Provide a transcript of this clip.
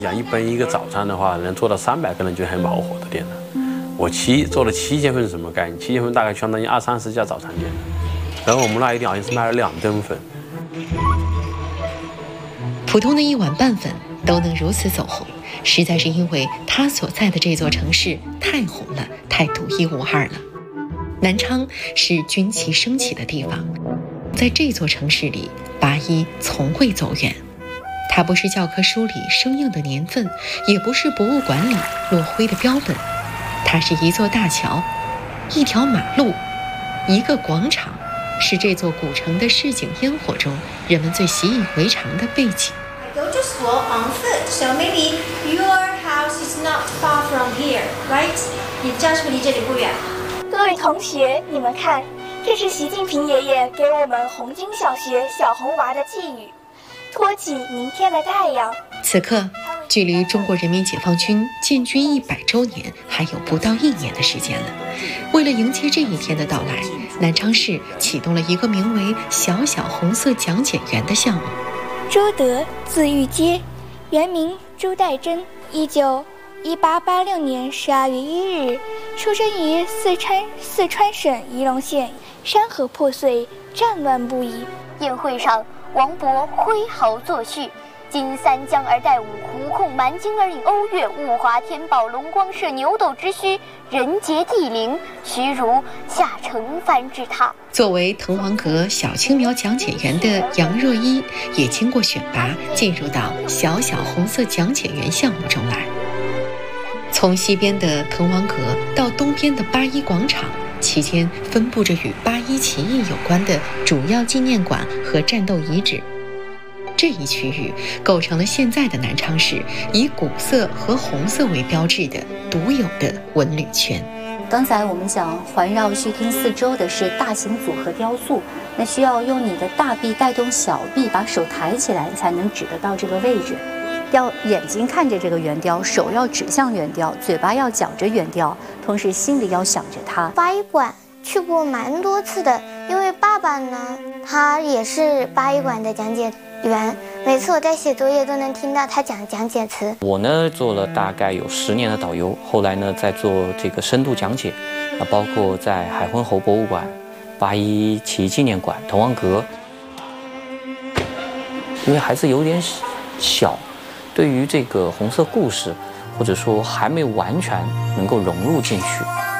讲一般一个早餐的话，能做到300个人就很恼火的店了。我做了7千份是什么概念？7千份大概相当于20-30家早餐店。然后我们那一店好像是卖了2吨粉。 普通的1碗拌粉都能如此走红，实在是因为它所在的这座城市太红了，太独一无二了。南昌是军旗升起的地方，在这座城市里，八一从未走远。它不是教科书里生硬的年份，也不是博物馆里落灰的标本，它是一座大桥，一条马路，一个广场，是这座古城的市井烟火中人们最习以为常的背景。 Go to school on foot, so maybe your house is not far from here, right? 你家是不是离这里不远？ 各位同学，你们看，这是习近平爷爷给我们红军小学小红娃的寄语。托起明天的太阳。 此刻，距离中国人民解放军建军100周年还有不到1年的时间了。为了迎接这一天的到来，南昌市启动了一个名为“小小红色讲解员”的项目。 朱德，字玉阶，原名朱代珍，1886年12月1日出生于四川省仪陇县。山河破碎，战乱不已。 宴会上，王勃挥毫作序：今三江而带五湖，控蛮荆而引瓯越，物华天宝，龙光射牛斗之墟，人杰地灵，徐如下承帆之榻。 作为滕王阁小青苗讲解员的杨若一，也经过选拔，进入到小小红色讲解员项目中来。从西边的滕王阁到东边的八一广场，期间分布着与八一起义有关的主要纪念馆和战斗遗址。这一区域构成了现在的南昌市以古色和红色为标志的独有的文旅圈。 刚才我们讲环绕序厅4周的是大型组合雕塑，那需要用你的大臂带动小臂，把手抬起来才能指得到这个位置。要眼睛看着这个圆雕，手要指向圆雕，嘴巴要讲着圆雕，同时心里要想着它。 八一馆去过蛮多次的，因为爸爸呢，他也是八一馆的讲解员，每次我在写作业都能听到他讲讲解词。 我呢做了大概有10年的导游，后来呢在做这个深度讲解，包括在海昏侯博物馆、八一起义纪念馆、滕王阁。因为孩子有点小，对于这个红色故事，或者说还没完全能够融入进去。